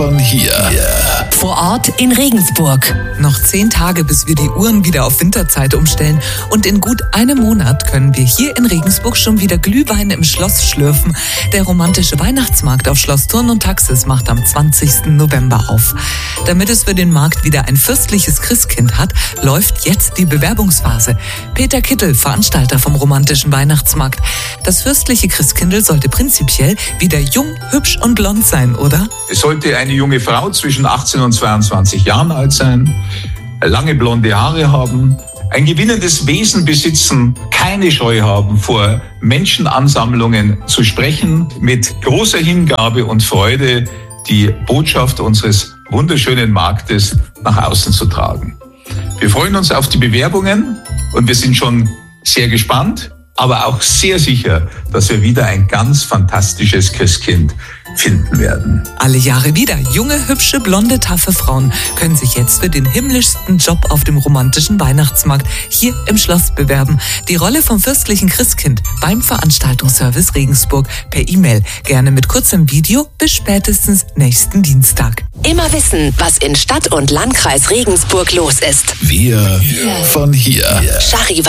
von hier. Vor Ort in Regensburg. Noch 10 Tage, bis wir die Uhren wieder auf Winterzeit umstellen. Und in gut einem Monat können wir hier in Regensburg schon wieder Glühwein im Schloss schlürfen. Der romantische Weihnachtsmarkt auf Schloss Thurn und Taxis macht am 20. November auf. Damit es für den Markt wieder ein fürstliches Christkind hat, läuft jetzt die Bewerbungsphase. Peter Kittel, Veranstalter vom romantischen Weihnachtsmarkt. Das fürstliche Christkindl sollte prinzipiell wieder jung, hübsch und blond sein, oder? Es sollte eine junge Frau zwischen 18 und 22 Jahren alt sein, lange blonde Haare haben, ein gewinnendes Wesen besitzen, keine Scheu haben, vor Menschenansammlungen zu sprechen, mit großer Hingabe und Freude die Botschaft unseres wunderschönen Marktes nach außen zu tragen. Wir freuen uns auf die Bewerbungen und wir sind schon sehr gespannt, aber auch sehr sicher, dass wir wieder ein ganz fantastisches Christkind finden werden. Alle Jahre wieder. Junge, hübsche, blonde, taffe Frauen können sich jetzt für den himmlischsten Job auf dem romantischen Weihnachtsmarkt hier im Schloss bewerben. Die Rolle vom fürstlichen Christkind beim Veranstaltungsservice Regensburg per E-Mail. Gerne mit kurzem Video bis spätestens nächsten Dienstag. Immer wissen, was in Stadt und Landkreis Regensburg los ist. Wir von hier. Charivari.